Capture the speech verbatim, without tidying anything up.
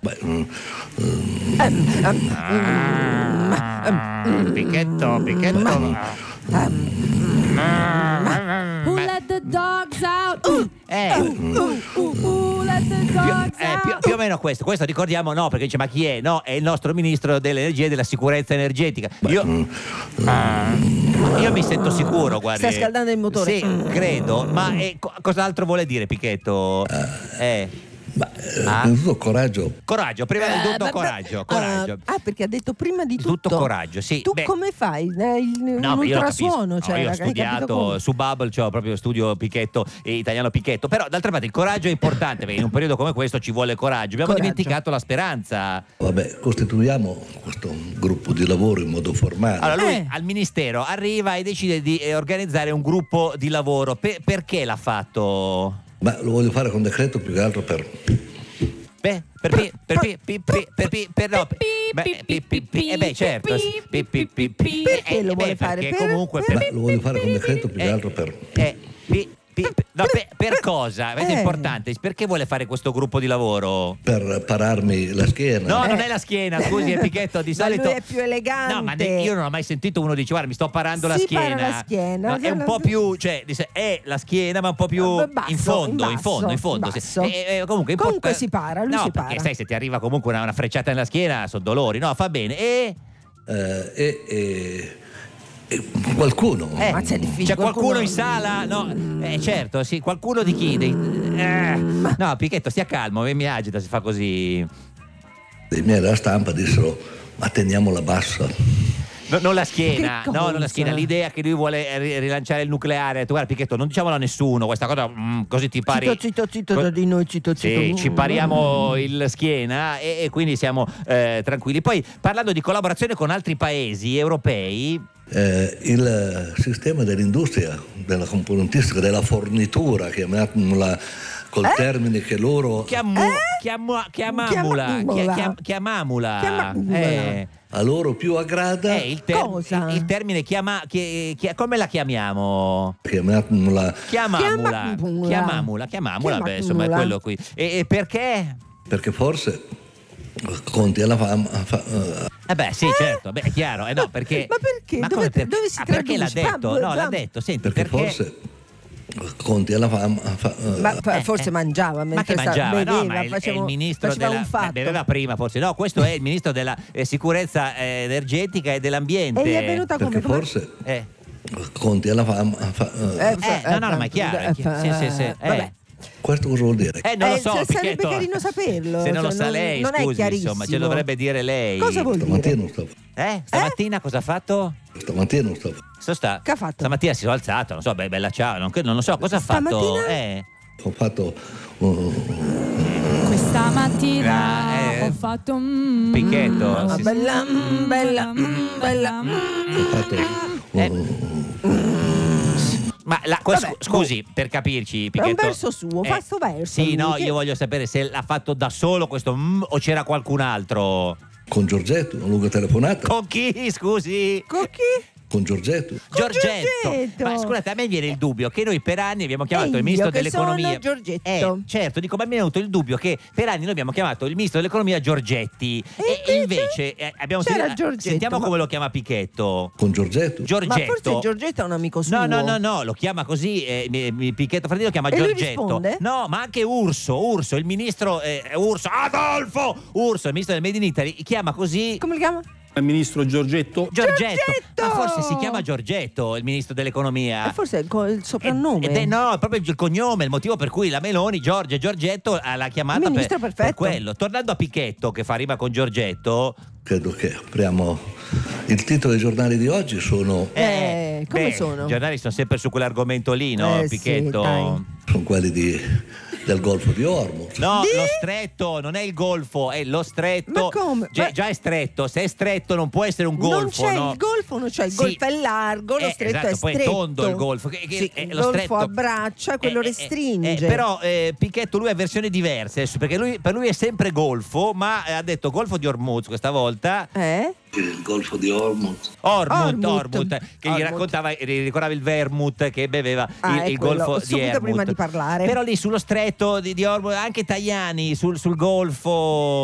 Beh, mm, mm, Ah, Pichetto, Pichetto. Who let the dogs out? Uh, Eh, uh, uh, uh, uh, let the dogs eh, più, out. più o meno questo. Questo ricordiamo, no, perché dice ma chi è? No, è il nostro ministro dell'energia e della sicurezza energetica. Io, Ah, io mi sento sicuro, guardi. Sta scaldando il motore. Sì, credo. Ma eh, co- cos'altro vuole dire Pichetto? Eh, ma eh, Ah. prima di tutto coraggio. coraggio, prima di Eh, tutto beh, coraggio, beh, coraggio. ah, perché ha detto prima di tutto. Tutto coraggio, sì. Tu Beh, come fai? Eh, il, No, un ma io lo ultrasuono, capisco. cioè, No, io ho hai capito studiato come? su Bubble, cioè proprio studio Pichetto, eh, italiano Pichetto. Però d'altra parte il coraggio è importante, perché in un periodo come questo ci vuole coraggio. Abbiamo Coraggio. dimenticato la speranza. Vabbè, costituiamo questo gruppo di lavoro in modo formale. Allora lui Eh. al ministero arriva e decide di eh, organizzare un gruppo di lavoro. Pe- perché l'ha fatto? Ma lo voglio fare con decreto più che altro per... Beh, per pi, per pi, pi, pi, per pi, per no, per- beh, pi, pi, pi, eh beh, certo, sì, pi, pi, pi, pi, Perché eh, lo vuole beh, fare? perché Per- comunque per- Ma lo voglio fare con decreto più che Eh, altro per... eh, pi- pi- pi- no, per, per cosa? Questo è Eh. importante. Perché vuole fare questo gruppo di lavoro? per pararmi la schiena. No, Eh. non è la schiena, scusi, è Pichetto di Ma solito. lui è più elegante. No, ma ne- io non ho mai sentito uno dice guarda mi sto parando la Si schiena. para la schiena. No, è un po' più, cioè dice, è la schiena ma un po' più Basso, in fondo, in in fondo, in fondo. basso, sì. basso. E- e comunque, un po'- Comunque si para, lui no, si perché para. sai se ti arriva comunque una, una frecciata nella schiena sono dolori, no, fa bene. E Eh, e, e- e qualcuno... eh, Ma c'è difficile, c'è qualcuno, qualcuno- in sala? No, eh, certo, sì, qualcuno di chi? Dei- eh, no, Pichetto, stia calmo, mi agita se fa così. dei miei della stampa dissero ma teniamola bassa. No, non la schiena, Che no, non la cosa? schiena, l'idea che lui vuole ri- rilanciare il nucleare. Tu guarda Pichetto, non diciamolo a nessuno, questa cosa mm, così ti pari. Zitto, zitto, zitto, Co- da di noi, zitto, zitto. Sì, ci pariamo il schiena e, e quindi siamo eh, tranquilli. Poi parlando di collaborazione con altri paesi europei, Eh, il sistema dell'industria, della componentistica, della fornitura, chiamiamola col Eh? termine che loro chiamu, Eh? chiamu- chiamamula, Chiamamula. chia- chia- chiamamula, Chiamamula. eh, a loro più aggrada, eh, il, ter- Cosa? il- il termine chiama, chi- chi- come la chiamiamo? chiamiamola Chiamamula, Chiamamula. chiamamula, chiamamula, beh, insomma è Chiamamula. quello qui. E, e perché? perché forse Conti alla fama fa- eh, Eh beh, sì, certo, beh, è chiaro, eh no, perché Ma perché? Ma Dove- come per- dove si ah, perché l'ha traduce? detto? Fa- No, l'ha fa- detto, senti, perché, perché, forse Conti alla fama fa- eh, Ma fa- Eh, forse eh. mangiava Ma mentre che sta- mangiava? beveva, No, ma è il, è faceva- il ministro faceva della un fatto. beh, beveva prima forse. No, questo è il ministro della eh, sicurezza eh, energetica e dell'ambiente. E gli è venuta come? perché come- forse Eh, Conti alla fama fa- eh, Eh, eh, no, no, no, ma è chiaro, è chiaro. Sì, sì, sì. Eh. Vabbè. questo cosa vuol dire? Eh, non lo Eh, so, cioè, sarebbe Pichetto. carino saperlo, Se non lo cioè, sa non- lei, non è scusi, chiarissimo. insomma, ce lo dovrebbe dire lei. Cosa vuol dire? Stamattina non stavo, Eh? Stamattina cosa ha fatto? stamattina non stavo, Sto sta- Che ha fatto? Stamattina si è alzato, non so, beh, bella ciao, non, non lo so, cosa ha fatto? Stamattina? Eh. ho fatto uh, Questa mattina Ah, eh. ho fatto un Pichetto, Ah, sì, bella, mm, bella, mm, bella. ho fatto Eh. uh, Ma la, que- Vabbè, scu- scusi, per capirci, È un Pichetto. verso suo, fa sto verso. Sì, lui, no, che- io voglio sapere se l'ha fatto da solo questo mm, o c'era qualcun altro. con Giorgetto, una lunga telefonata Con chi, scusi? Con chi? con Giorgetto. Con Giorgetto. Giorgetto. Ma scusate, a me viene il dubbio che noi per anni abbiamo chiamato E il ministro io che dell'economia. sono Giorgetto. Eh, certo, dico, ma mi è venuto il dubbio che per anni noi abbiamo chiamato il ministro dell'economia Giorgetti. E E, e invece invece eh, abbiamo c'era sentito- Giorgetto, sentiamo ma- come lo chiama Pichetto. Con Giorgetto? Giorgetto. Ma forse Giorgetto è un amico suo. No, no, no, no, lo chiama così, eh, mi- mi- Pichetto Fratellino lo chiama E lui Giorgetto. risponde? No, ma anche Urso, Urso, il ministro eh, Urso, Adolfo Urso, il ministro del Made in Italy, chiama così Come li chiama? Il ministro Giorgetto. Giorgetto. Giorgetto! Ma forse si chiama Giorgetto, il ministro dell'economia. Eh, forse è il, co- il soprannome. Ed è no, è proprio il cognome, il motivo per cui la Meloni, Giorgia e Giorgetto eh, l'ha chiamata Ministro per, perfetto. per quello. Tornando a Pichetto, che fa rima con Giorgetto, Credo che apriamo il titolo dei giornali di oggi sono, Eh, come sono? I giornali sono sempre su quell'argomento lì, no, Eh, sì, Pichetto? dai. sono quelli di, del Golfo di Hormuz. No, Di? lo stretto, non è il golfo, è lo stretto. Ma come? Già, Ma- già è stretto, se è stretto non può essere un golfo, non c'è no? il golfo, non c'è il Sì. golfo è largo, lo Eh, stretto esatto, è poi è stretto. tondo il golfo, che- che- Sì, eh, il lo golfo stretto- abbraccia, quello Eh, eh, restringe. eh, però eh, Pichetto lui ha versioni diverse adesso, perché lui, per lui è sempre golfo, ma eh, ha detto golfo di Hormuz questa volta. Eh? Il Golfo di Hormuz. Ormut, Ormut. Ormut, che gli Ormut. raccontava, gli ricordava il vermouth che beveva Ah, il, è il quello, golfo di subito Ermut. prima di parlare. Però lì sullo stretto di, di Ormut, anche Tajani sul, sul golfo